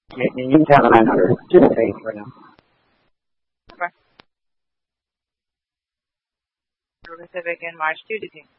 You can tell that I'm not participating right now. Okay. Pacific in March 2 to